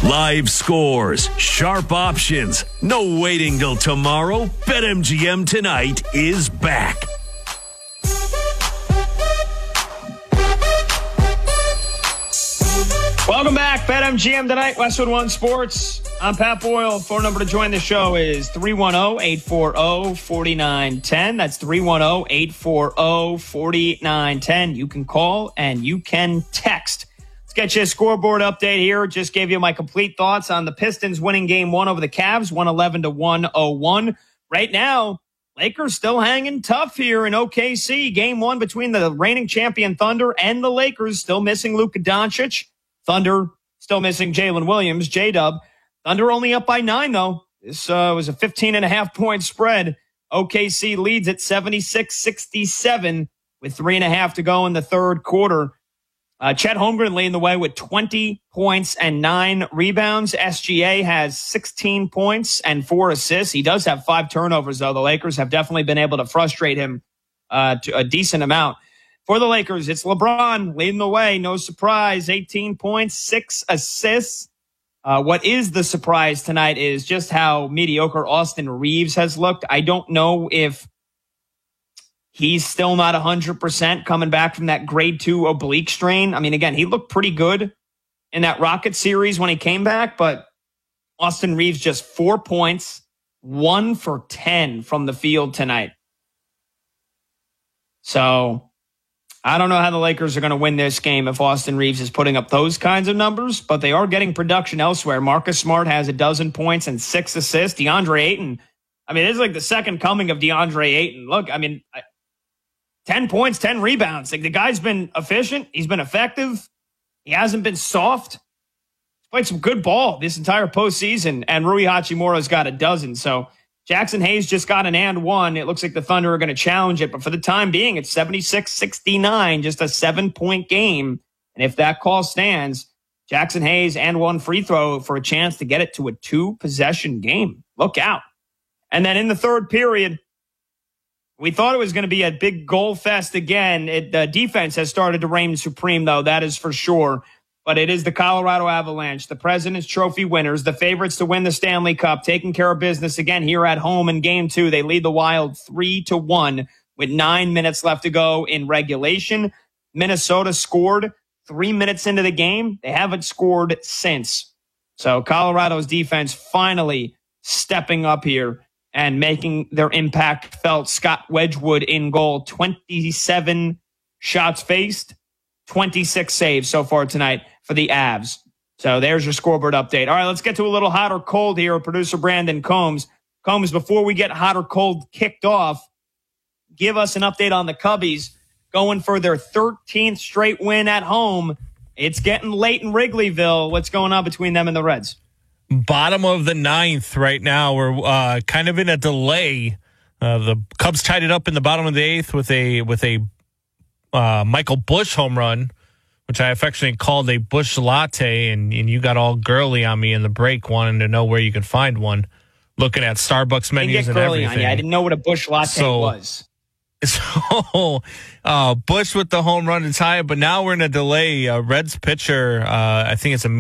Live scores, sharp options, no waiting till tomorrow. BetMGM tonight is back. Welcome back, BetMGM tonight, Westwood One Sports. I'm Pat Boyle. Phone number to join the show is 310-840-4910. That's 310-840-4910. You can call and you can text. Let's get you a scoreboard update here. Just gave you my complete thoughts on the Pistons winning game one over the Cavs, 111-101. Right now, Lakers still hanging tough here in OKC. Game one between the reigning champion Thunder and the Lakers, still missing Luka Doncic. Thunder still missing Jalen Williams, J-Dub. Thunder only up by 9, though. This was a 15.5-point spread. OKC leads at 76-67 with 3.5 to go in the third quarter. Chet Holmgren leading the way with 20 points and 9 rebounds. SGA has 16 points and 4 assists. He does have 5 turnovers, though. The Lakers have definitely been able to frustrate him to a decent amount. For the Lakers, it's LeBron leading the way. No surprise. 18 points, 6 assists. What is the surprise tonight is just how mediocre Austin Reeves has looked. I don't know if he's still not 100% coming back from that grade 2 oblique strain. I mean, again, he looked pretty good in that Rocket series when he came back, but Austin Reeves just 4 points, 1 for 10 from the field tonight. So I don't know how the Lakers are going to win this game if Austin Reeves is putting up those kinds of numbers, but they are getting production elsewhere. Marcus Smart has 12 points and 6 assists. DeAndre Ayton, I mean, it's like the second coming of DeAndre Ayton. Look, I mean, 10 points, 10 rebounds. Like, the guy's been efficient. He's been effective. He hasn't been soft. He's played some good ball this entire postseason, and Rui Hachimura's got 12. So Jackson Hayes just got an and one. It looks like the Thunder are going to challenge it, but for the time being, it's 76-69, just a 7-point game. And if that call stands, Jackson Hayes and one free throw for a chance to get it to a 2-possession game. Look out. And then in the third period, we thought it was going to be a big goal fest again. The defense has started to reign supreme, though, that is for sure. But it is the Colorado Avalanche, the President's Trophy winners, the favorites to win the Stanley Cup, taking care of business again here at home in Game 2. They lead the Wild 3-1 with 9 minutes left to go in regulation. Minnesota scored 3 minutes into the game. They haven't scored since. So Colorado's defense finally stepping up here and making their impact felt. Scott Wedgwood in goal, 27 shots faced, 26 saves so far tonight for the Avs. So there's your scoreboard update. All right, let's get to a little hot or cold here with producer Brandon Combs. Combs, before we get hot or cold kicked off, give us an update on the Cubbies going for their 13th straight win at home. It's getting late in Wrigleyville. What's going on between them and the Reds? Bottom of the 9th right now. We're kind of in a delay. The Cubs tied it up in the bottom of the 8th with a Michael Busch home run, which I affectionately called a Busch latte, and you got all girly on me in the break, wanting to know where you could find one, looking at Starbucks menus and everything. On you. I didn't know what a Busch latte was. So Busch with the home run to tie it, but now we're in a delay. Reds pitcher, I think it's a